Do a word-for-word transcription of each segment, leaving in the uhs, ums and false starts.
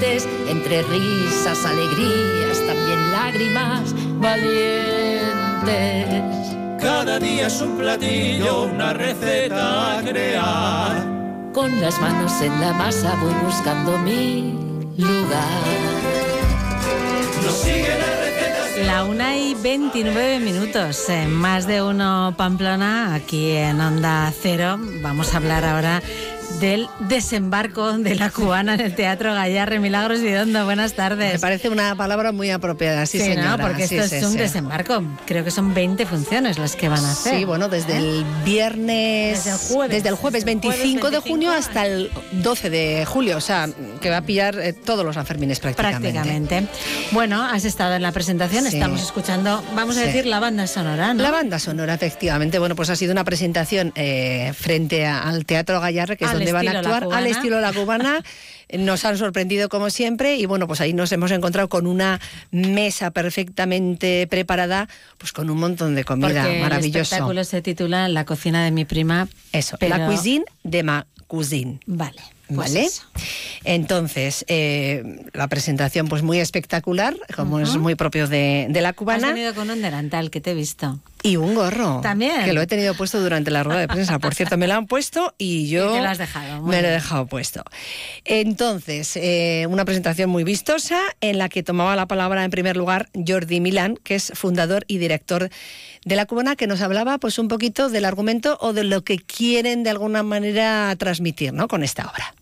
valientes, entre risas, alegrías, también lágrimas valientes. Cada día es un platillo, una receta a crear. Con las manos en la masa voy buscando mi lugar. Nos sigue la receta. La una y veintinueve minutos, eh, más de uno Pamplona, aquí en Onda Cero. Vamos a hablar ahora del desembarco de la cubana en el Teatro Gayarre. Milagros Vidondo, buenas tardes. Me parece una palabra muy apropiada, sí, sí señora. ¿no? Porque sí, esto sí, es un sí. desembarco. Creo que son veinte funciones las que van a hacer. Sí, bueno, desde el viernes, desde el jueves, desde el jueves veinticinco de junio hasta el doce de julio, o sea, que va a pillar eh, todos los Sanfermines prácticamente. Prácticamente. Bueno, has estado en la presentación, Sí. estamos escuchando, vamos a Sí. decir, la banda sonora, ¿no? La banda sonora, efectivamente. Bueno, pues ha sido una presentación eh, frente a, al Teatro Gayarre, que es Al donde van a estilo La actuar, Cubana. al estilo La Cubana. Nos han sorprendido como siempre y bueno, pues ahí nos hemos encontrado con una mesa perfectamente preparada, pues con un montón de comida. Porque maravilloso. el espectáculo se titula La cocina de mi prima. Eso, pero... la cuisine de ma cuisine. Vale. Pues ¿Vale? eso. Entonces, eh, la presentación pues muy espectacular, como Uh-huh. es muy propio de, de la Has cubana. venido con un delantal que te he visto. Y un gorro. También. Que lo he tenido puesto durante la rueda de prensa. Por cierto, me lo han puesto y yo... Y te lo has dejado, muy me lo he bien. dejado puesto. Entonces, eh, una presentación muy vistosa en la que tomaba la palabra en primer lugar Jordi Milán, que es fundador y director de La Cubana, que nos hablaba pues un poquito del argumento o de lo que quieren de alguna manera transmitir, ¿no?, con esta obra.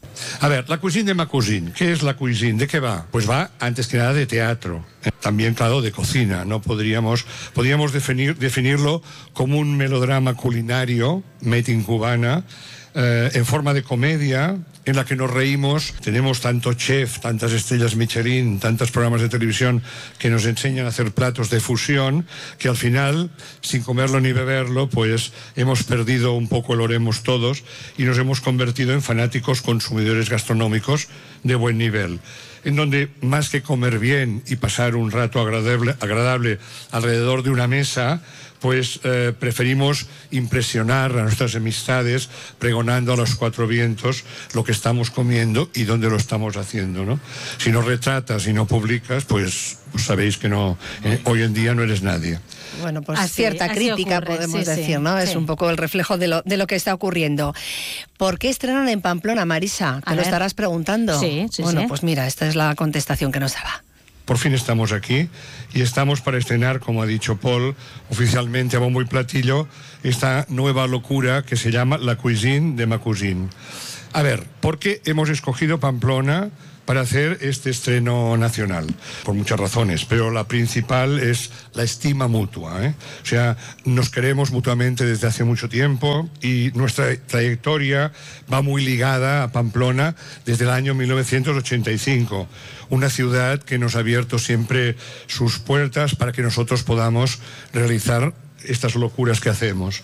A ver, la cuisine de ma cuisine, ¿qué es la cuisine? ¿De qué va? Pues va, antes que nada, de teatro. También, claro, de cocina. No podríamos, podríamos definir, definirlo como un melodrama culinario, made in cubana, eh, en forma de comedia, en la que nos reímos. Tenemos tanto chef, tantas estrellas Michelin, tantos programas de televisión que nos enseñan a hacer platos de fusión, que al final, sin comerlo ni beberlo, pues hemos perdido un poco el oremos todos y nos hemos convertido en fanáticos consumidores gastronómicos de buen nivel, en donde más que comer bien y pasar un rato agradable, agradable alrededor de una mesa, pues eh, preferimos impresionar a nuestras amistades pregonando a los cuatro vientos lo que estamos comiendo y dónde lo estamos haciendo, ¿no? Si no retratas y no publicas, pues, pues sabéis que no, eh, hoy en día no eres nadie. Bueno, pues Así- cierta así crítica ocurre, podemos sí, sí, decir, ¿no? sí. Es un poco el reflejo de lo, de lo que está ocurriendo. ¿Por qué estrenan en Pamplona, Marisa? Te A lo ver. estarás preguntando. Sí, sí, Bueno, sí. pues mira, esta es la contestación que nos daba. Por fin estamos aquí y estamos para estrenar, como ha dicho Paul, oficialmente a bombo y platillo, esta nueva locura que se llama La Cuisine de ma cuisine. A ver, ¿por qué hemos escogido Pamplona para hacer este estreno nacional? Por muchas razones, pero la principal es la estima mutua, ¿eh? O sea, nos queremos mutuamente desde hace mucho tiempo y nuestra trayectoria va muy ligada a Pamplona desde el año mil novecientos ochenta y cinco, una ciudad que nos ha abierto siempre sus puertas para que nosotros podamos realizar estas locuras que hacemos.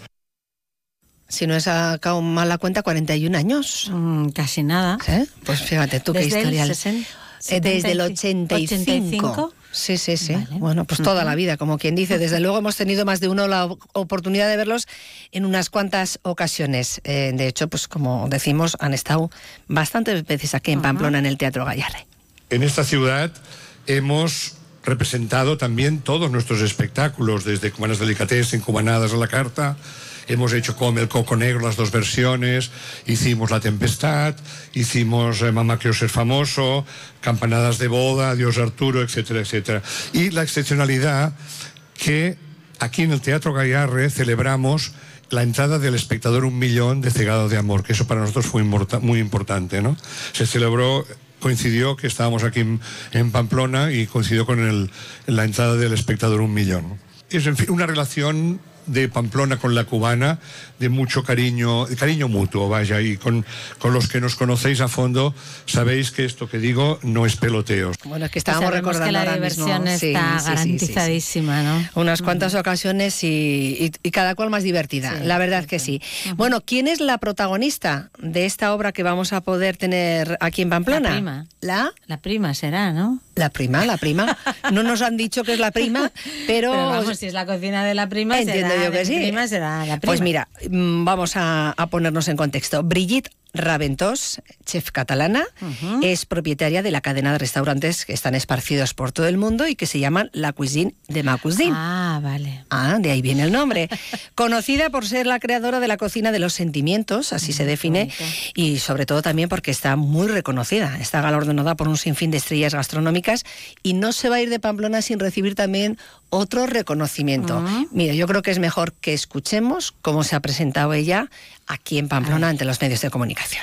Si no he sacado mal la cuenta, cuarenta y un años. Mm, casi nada. ¿Eh? Pues fíjate tú qué Desde el historial. sesenta, Eh, desde el setenta y ochenta y cinco. cinco. Sí, sí, sí. Vale. Bueno, pues toda la vida, como quien dice. Desde luego hemos tenido más de uno la oportunidad de verlos en unas cuantas ocasiones. Eh, de hecho, pues como decimos, han estado bastantes veces aquí en Pamplona, en el Teatro Gayarre. En esta ciudad hemos representado también todos nuestros espectáculos, desde Cubanas Delicatessen, Cubanadas a la carta. Hemos hecho Come el Coco Negro, las dos versiones, hicimos La Tempestad, hicimos eh, Mamá quiero ser famoso, Campanadas de boda, Dios Arturo, etcétera, etcétera. Y la excepcionalidad que aquí en el Teatro Gayarre celebramos la entrada del espectador un millón de Cegado de Amor, que eso para nosotros fue muy importante, ¿no? Se celebró, coincidió que estábamos aquí en, en Pamplona y coincidió con el, la entrada del espectador un millón. Es, en fin, una relación de Pamplona con la cubana, de mucho cariño, de cariño mutuo, vaya, y con, con los que nos conocéis a fondo, sabéis que esto que digo no es peloteo. Bueno, es que estábamos Sabemos recordando que la ahora diversión mismo. Sí, está sí, sí, sí, garantizadísima, sí. ¿no? Unas cuantas ocasiones y, y, y cada cual más divertida, Sí, la verdad que sí. Uh-huh. Bueno, ¿quién es la protagonista de esta obra que vamos a poder tener aquí en Pamplona? La prima. ¿La? La prima será, ¿no? La prima, la prima. No nos han dicho que es la prima, pero... Pero vamos, si es la cocina de la prima, entiendo será, yo que de sí. mi prima será la prima. Pues mira, mm, vamos a, a ponernos en contexto. Brigitte Raventós, chef catalana, uh-huh. es propietaria de la cadena de restaurantes que están esparcidos por todo el mundo y que se llaman La Cuisine de Ma Cuisine. Ah, vale. Ah, de ahí viene el nombre. Conocida por ser la creadora de la cocina de los sentimientos, así se define, y sobre todo también porque está muy reconocida. Está galardonada por un sinfín de estrellas gastronómicas y no se va a ir de Pamplona sin recibir también otro reconocimiento. Uh-huh. Mira, yo creo que es mejor que escuchemos cómo se ha presentado ella aquí en Pamplona ante los medios de comunicación.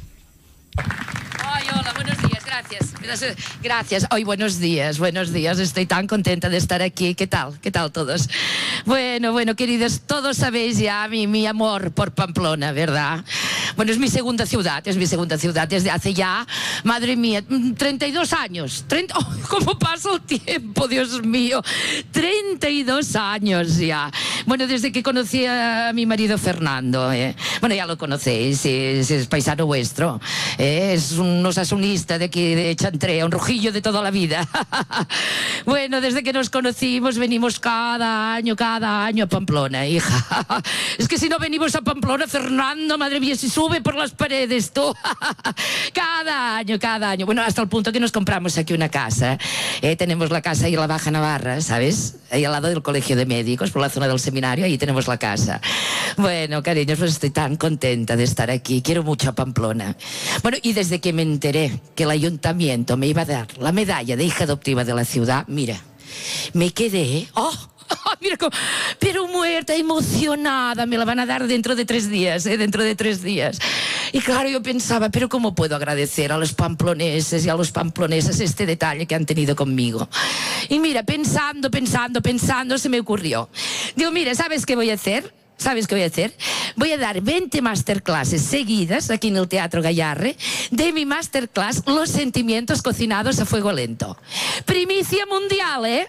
Ay, hola, buenos días, gracias. Gracias. Hoy buenos días, buenos días. Estoy tan contenta de estar aquí. ¿Qué tal? ¿Qué tal todos? Bueno, bueno, queridos, todos sabéis ya mi, mi amor por Pamplona, ¿verdad? Bueno, es mi segunda ciudad, es mi segunda ciudad desde hace ya, madre mía, treinta y dos años. treinta, oh, ¿cómo pasa el tiempo, Dios mío? treinta y dos años ya. Bueno, desde que conocí a mi marido Fernando. ¿eh? Bueno, ya lo conocéis, es, es paisano vuestro. ¿eh? Es un osasunista de aquí, de Chantrea, un rojillo de toda la vida. Bueno, desde que nos conocimos venimos cada año, cada año a Pamplona, hija. Es que si no venimos a Pamplona, Fernando, madre mía, si sube por las paredes, tú. Cada año, cada año. Bueno, hasta el punto que nos compramos aquí una casa. Eh, tenemos la casa ahí en la Baja Navarra, ¿sabes? Ahí al lado del Colegio de Médicos, por la zona del seminario, ahí tenemos la casa. Bueno, cariños, pues estoy tan contenta de estar aquí. Quiero mucho a Pamplona. Bueno, y desde que me enteré que el ayuntamiento me iba a dar la medalla de hija adoptiva de la ciudad, mira, me quedé... ¡Oh! Mira, pero muerta, emocionada, me la van a dar dentro de tres días, ¿eh? dentro de tres días. Y claro, yo pensaba, pero ¿cómo puedo agradecer a los pamploneses y a los pamplonesas este detalle que han tenido conmigo? Y mira, pensando, pensando, pensando, se me ocurrió. Digo, mira, ¿sabes qué voy a hacer? ¿Sabes qué voy a hacer? Voy a dar veinte masterclasses seguidas aquí en el Teatro Gayarre de mi masterclass Los sentimientos cocinados a fuego lento. Primicia mundial, ¿eh?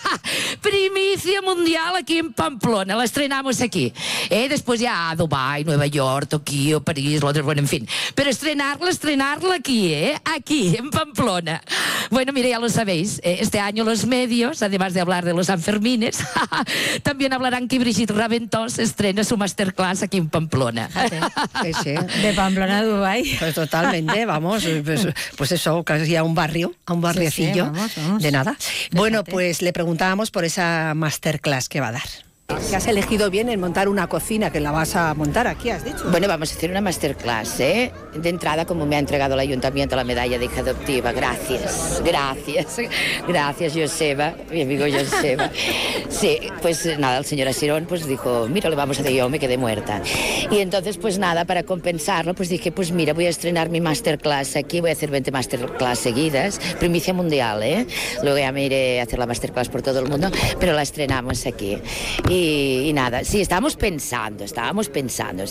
Primicia mundial aquí en Pamplona. La estrenamos aquí. ¿eh? Después ya a Dubái, Nueva York, Tokio, París, Londres, bueno, en fin. Pero estrenarla, estrenarla aquí, ¿eh? Aquí, en Pamplona. Bueno, mire, ya lo sabéis. ¿eh? Este año los medios, además de hablar de los Sanfermines, también hablarán que Brigitte Raventós estrena su masterclass aquí en Pamplona. Sí, sí. De Pamplona a Dubái. Pues totalmente, vamos, pues, pues eso, casi a un barrio, a un barriecillo, sí, sí, vamos, vamos. de nada. Bueno, pues le preguntábamos por esa masterclass que va a dar. Que has elegido bien en montar una cocina, que la vas a montar aquí, has dicho. Bueno, vamos a hacer una masterclass, ¿eh? De entrada, como me ha entregado el ayuntamiento la medalla de hija adoptiva, gracias, gracias, gracias, Joseba, mi amigo Joseba. Sí, pues nada, el señor Asirón pues dijo, mira, le vamos a decir, yo me quedé muerta. Y entonces, pues nada, para compensarlo, pues dije, pues mira, voy a estrenar mi masterclass aquí, voy a hacer veinte masterclass seguidas, primicia mundial, ¿eh? Luego ya me iré a hacer la masterclass por todo el mundo, pero la estrenamos aquí. Y Y, y nada, sí, estábamos pensando, estábamos pensando.